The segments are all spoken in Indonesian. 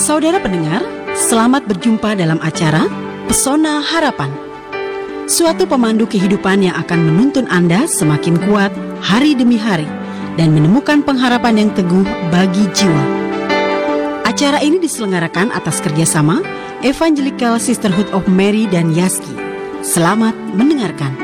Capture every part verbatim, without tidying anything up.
Saudara pendengar, selamat berjumpa dalam acara Pesona Harapan. Suatu pemandu kehidupan yang akan menuntun Anda semakin kuat hari demi hari dan menemukan pengharapan yang teguh bagi jiwa. Acara ini diselenggarakan atas kerjasama Evangelical Sisterhood of Mary dan Yaski. Selamat mendengarkan.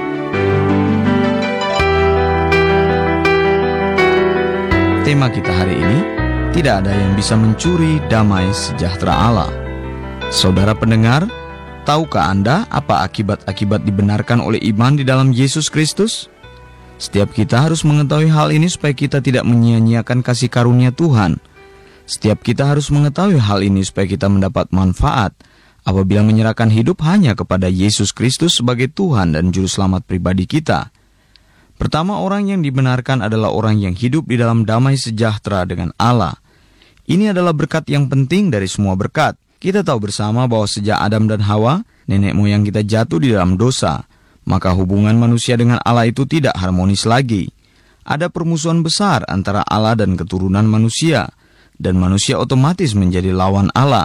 Tema kita hari ini, tidak ada yang bisa mencuri damai sejahtera Allah. Saudara pendengar, tahukah Anda apa akibat-akibat dibenarkan oleh iman di dalam Yesus Kristus? Setiap kita harus mengetahui hal ini supaya kita tidak menyia-nyiakan kasih karunia Tuhan. Setiap kita harus mengetahui hal ini supaya kita mendapat manfaat apabila menyerahkan hidup hanya kepada Yesus Kristus sebagai Tuhan dan Juru Selamat pribadi kita. Pertama, orang yang dibenarkan adalah orang yang hidup di dalam damai sejahtera dengan Allah. Ini adalah berkat yang penting dari semua berkat. Kita tahu bersama bahwa sejak Adam dan Hawa, nenek moyang kita jatuh di dalam dosa, maka hubungan manusia dengan Allah itu tidak harmonis lagi. Ada permusuhan besar antara Allah dan keturunan manusia, dan manusia otomatis menjadi lawan Allah.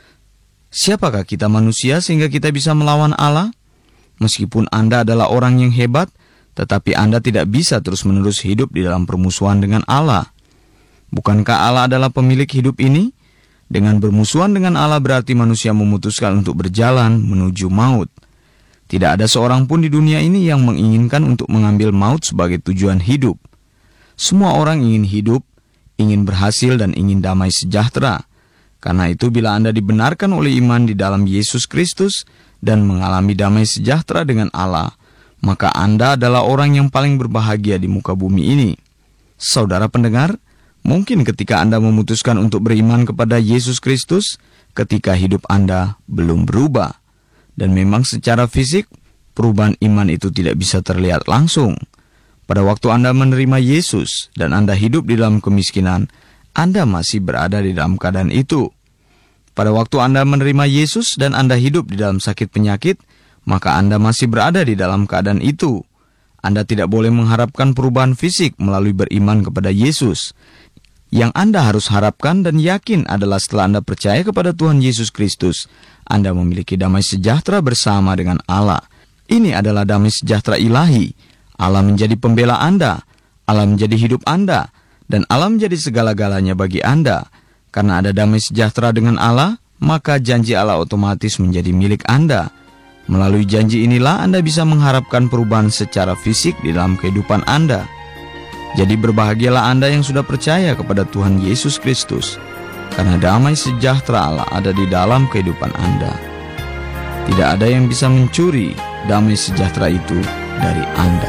Siapakah kita manusia sehingga kita bisa melawan Allah? Meskipun Anda adalah orang yang hebat, tetapi Anda tidak bisa terus-menerus hidup di dalam permusuhan dengan Allah. Bukankah Allah adalah pemilik hidup ini? Dengan bermusuhan dengan Allah berarti manusia memutuskan untuk berjalan menuju maut. Tidak ada seorang pun di dunia ini yang menginginkan untuk mengambil maut sebagai tujuan hidup. Semua orang ingin hidup, ingin berhasil dan ingin damai sejahtera. Karena itu bila Anda dibenarkan oleh iman di dalam Yesus Kristus dan mengalami damai sejahtera dengan Allah, maka Anda adalah orang yang paling berbahagia di muka bumi ini. Saudara pendengar, mungkin ketika Anda memutuskan untuk beriman kepada Yesus Kristus, ketika hidup Anda belum berubah. Dan memang secara fisik, perubahan iman itu tidak bisa terlihat langsung. Pada waktu Anda menerima Yesus dan Anda hidup di dalam kemiskinan, Anda masih berada di dalam keadaan itu. Pada waktu Anda menerima Yesus dan Anda hidup di dalam sakit penyakit, maka Anda masih berada di dalam keadaan itu. Anda tidak boleh mengharapkan perubahan fisik melalui beriman kepada Yesus. Yang Anda harus harapkan dan yakin adalah setelah Anda percaya kepada Tuhan Yesus Kristus, Anda memiliki damai sejahtera bersama dengan Allah. Ini adalah damai sejahtera ilahi. Allah menjadi pembela Anda, Allah menjadi hidup Anda, dan Allah menjadi segala-galanya bagi Anda. Karena ada damai sejahtera dengan Allah, maka janji Allah otomatis menjadi milik Anda. Melalui janji inilah Anda bisa mengharapkan perubahan secara fisik di dalam kehidupan Anda. Jadi berbahagialah Anda yang sudah percaya kepada Tuhan Yesus Kristus, karena damai sejahtera Allah ada di dalam kehidupan Anda. Tidak ada yang bisa mencuri damai sejahtera itu dari Anda.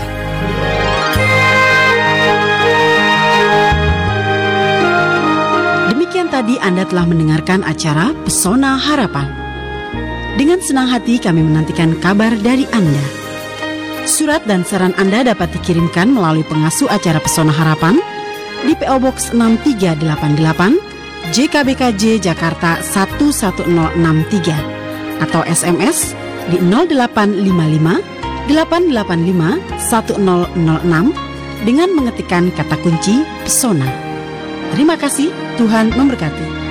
Demikian tadi Anda telah mendengarkan acara Pesona Harapan. Dengan senang hati kami menantikan kabar dari Anda. Surat dan saran Anda dapat dikirimkan melalui pengasuh acara Pesona Harapan di P O Box enam tiga delapan delapan J K B K J Jakarta satu satu nol enam tiga atau S M S di nol delapan lima lima delapan delapan lima satu nol nol enam dengan mengetikkan kata kunci Pesona. Terima kasih, Tuhan memberkati.